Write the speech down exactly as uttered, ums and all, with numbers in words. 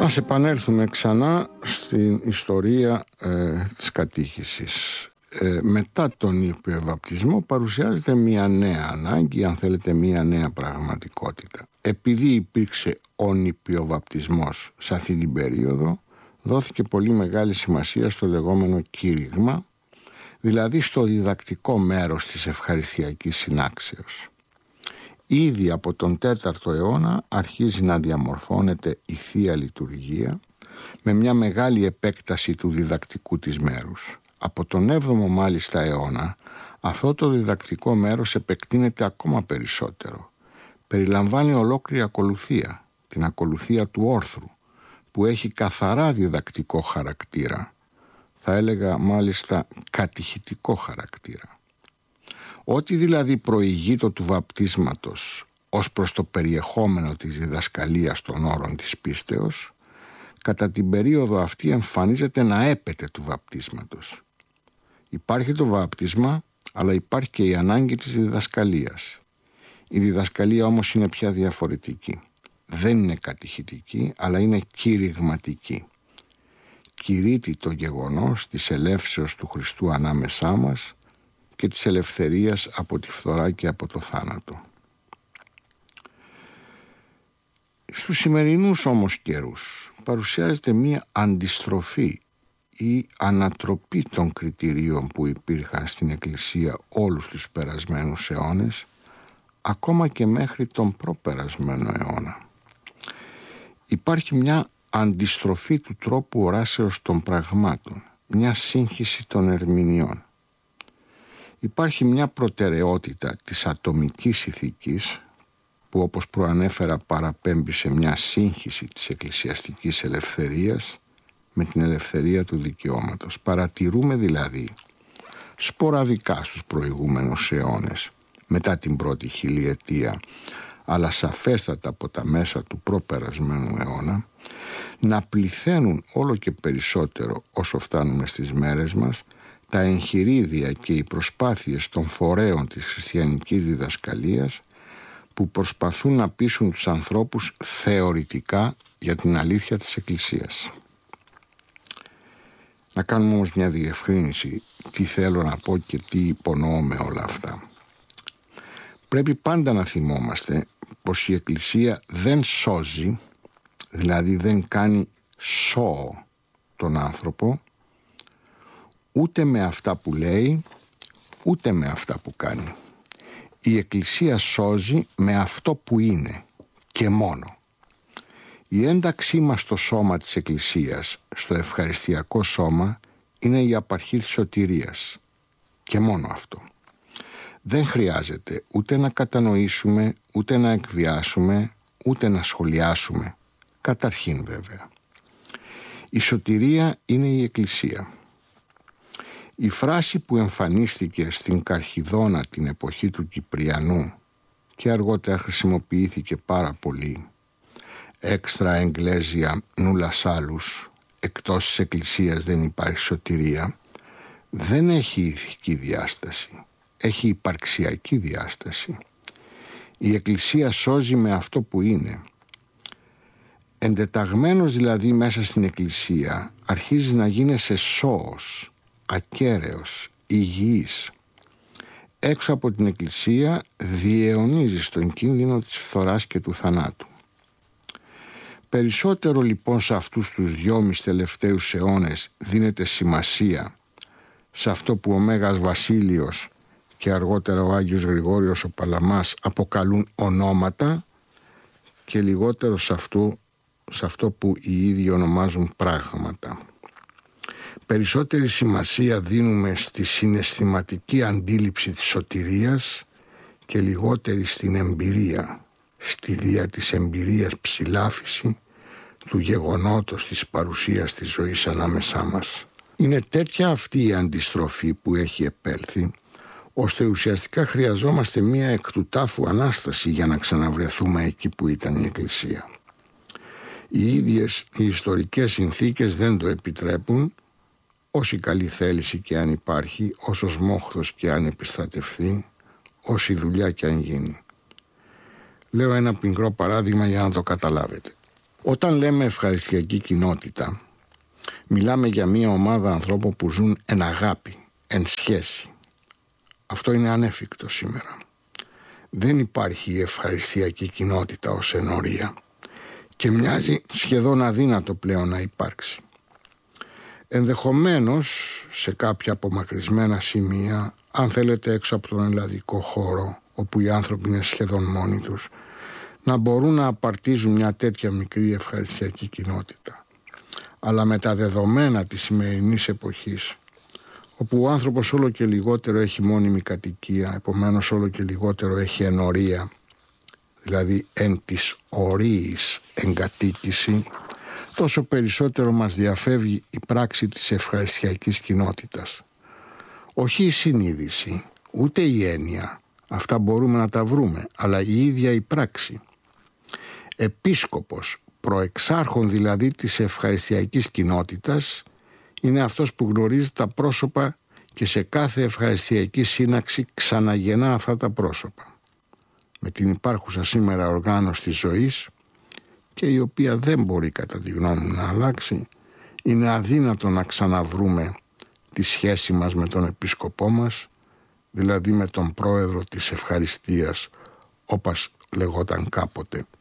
Ας επανέλθουμε ξανά στην ιστορία ε, της κατήχησης. Ε, μετά τον υποβαπτισμό παρουσιάζεται μια νέα ανάγκη, αν θέλετε μια νέα πραγματικότητα. Επειδή υπήρξε ο νηπιοβαπτισμός σε αυτή την περίοδο, δόθηκε πολύ μεγάλη σημασία στο λεγόμενο κήρυγμα, δηλαδή στο διδακτικό μέρος της ευχαριστιακής συνάξεως. Ήδη από τον τέταρτο αιώνα αρχίζει να διαμορφώνεται η Θεία Λειτουργία με μια μεγάλη επέκταση του διδακτικού της μέρους. Από τον έβδομο μάλιστα αιώνα αυτό το διδακτικό μέρος επεκτείνεται ακόμα περισσότερο. Περιλαμβάνει ολόκληρη ακολουθία, την ακολουθία του όρθρου, που έχει καθαρά διδακτικό χαρακτήρα, θα έλεγα μάλιστα κατηχητικό χαρακτήρα. Ό,τι δηλαδή προηγείται του βαπτίσματος ως προς το περιεχόμενο της διδασκαλίας των όρων της πίστεως, κατά την περίοδο αυτή εμφανίζεται να έπεται του βαπτίσματος. Υπάρχει το βάπτισμα, αλλά υπάρχει και η ανάγκη της διδασκαλίας. Η διδασκαλία όμως είναι πια διαφορετική. Δεν είναι κατηχητική, αλλά είναι κηρυγματική. Κηρύττει το γεγονός της ελεύσεως του Χριστού ανάμεσά μας και της ελευθερίας από τη φθορά και από το θάνατο. Στους σημερινούς όμως καιρούς παρουσιάζεται μία αντιστροφή ή ανατροπή των κριτηρίων που υπήρχαν στην Εκκλησία όλους τους περασμένους αιώνες, ακόμα και μέχρι τον προπερασμένο αιώνα. Υπάρχει μια αντιστροφή του τρόπου οράσεως των πραγμάτων, μια σύγχυση των ερμηνειών. Υπάρχει μια προτεραιότητα της ατομικής ηθικής που, όπως προανέφερα, παραπέμπει σε μια σύγχυση της εκκλησιαστικής ελευθερίας με την ελευθερία του δικαιώματος. Παρατηρούμε δηλαδή σποραδικά στους προηγούμενους αιώνες, μετά την πρώτη χιλιετία, αλλά σαφέστατα από τα μέσα του προπερασμένου αιώνα, να πληθαίνουν όλο και περισσότερο όσο φτάνουμε στις μέρες μας τα εγχειρίδια και οι προσπάθειες των φορέων της χριστιανικής διδασκαλίας που προσπαθούν να πείσουν τους ανθρώπους θεωρητικά για την αλήθεια της Εκκλησίας. Να κάνουμε όμως μια διευκρίνηση τι θέλω να πω και τι υπονοώ με όλα αυτά. Πρέπει πάντα να θυμόμαστε πως η Εκκλησία δεν σώζει, δηλαδή δεν κάνει σώο τον άνθρωπο, ούτε με αυτά που λέει, ούτε με αυτά που κάνει. Η Εκκλησία σώζει με αυτό που είναι και μόνο. Η ένταξή μας στο σώμα της Εκκλησίας, στο ευχαριστιακό σώμα, είναι η απαρχή της σωτηρίας και μόνο αυτό. Δεν χρειάζεται ούτε να κατανοήσουμε, ούτε να εκβιάσουμε, ούτε να σχολιάσουμε. Καταρχήν βέβαια. Η σωτηρία είναι η Εκκλησία. Η φράση που εμφανίστηκε στην Καρχιδόνα την εποχή του Κυπριανού και αργότερα χρησιμοποιήθηκε πάρα πολύ, «Έξτρα εγγλέζια νούλα σάλους», εκτός της Εκκλησίας δεν υπάρχει σωτηρία, δεν έχει ηθική διάσταση, έχει υπαρξιακή διάσταση. Η Εκκλησία σώζει με αυτό που είναι. Εντεταγμένος δηλαδή μέσα στην Εκκλησία αρχίζει να γίνεσαι σώος, ακέραιος, υγιής. Έξω από την Εκκλησία διαιωνίζεις τον κίνδυνο της φθοράς και του θανάτου. Περισσότερο λοιπόν σε αυτούς τους δυόμισι τελευταίους αιώνες δίνεται σημασία σε αυτό που ο Μέγας Βασίλειος και αργότερα ο Άγιος Γρηγόριος ο Παλαμάς αποκαλούν ονόματα και λιγότερο σε αυτό, σε αυτό που οι ίδιοι ονομάζουν πράγματα. Περισσότερη σημασία δίνουμε στη συναισθηματική αντίληψη της σωτηρίας και λιγότερη στην εμπειρία, στη δια της εμπειρίας ψηλάφιση του γεγονότος της παρουσίας της ζωής ανάμεσά μας. Είναι τέτοια αυτή η αντιστροφή που έχει επέλθει, ώστε ουσιαστικά χρειαζόμαστε μία εκ του τάφου Ανάσταση για να ξαναβρεθούμε εκεί που ήταν η Εκκλησία. Οι ίδιες οι ιστορικές συνθήκες δεν το επιτρέπουν, όση καλή θέληση και αν υπάρχει, όσος μόχθος και αν επιστρατευθεί, όση δουλειά και αν γίνει. Λέω ένα πικρό παράδειγμα για να το καταλάβετε. Όταν λέμε ευχαριστιακή κοινότητα, μιλάμε για μια ομάδα ανθρώπων που ζουν εν αγάπη, εν σχέση. Αυτό είναι ανέφικτο σήμερα. Δεν υπάρχει η ευχαριστιακή κοινότητα ως ενορία και μοιάζει σχεδόν αδύνατο πλέον να υπάρξει. Ενδεχομένως σε κάποια απομακρυσμένα σημεία, αν θέλετε έξω από τον ελλαδικό χώρο, όπου οι άνθρωποι είναι σχεδόν μόνοι τους, να μπορούν να απαρτίζουν μια τέτοια μικρή ευχαριστιακή κοινότητα. Αλλά με τα δεδομένα της σημερινής εποχής, όπου ο άνθρωπος όλο και λιγότερο έχει μόνιμη κατοικία, επομένως όλο και λιγότερο έχει ενορία, δηλαδή εν της ορίης εγκατοίκηση, τόσο περισσότερο μας διαφεύγει η πράξη της ευχαριστιακής κοινότητας. Όχι η συνείδηση, ούτε η έννοια, αυτά μπορούμε να τα βρούμε, αλλά η ίδια η πράξη. Επίσκοπος, προεξάρχον δηλαδή της ευχαριστιακής κοινότητας, είναι αυτός που γνωρίζει τα πρόσωπα και σε κάθε ευχαριστιακή σύναξη ξαναγεννά αυτά τα πρόσωπα. Με την υπάρχουσα σήμερα οργάνωση της ζωής, και η οποία δεν μπορεί κατά τη γνώμη μου να αλλάξει, είναι αδύνατο να ξαναβρούμε τη σχέση μας με τον επίσκοπό μας, δηλαδή με τον πρόεδρο της ευχαριστίας, όπως λεγόταν κάποτε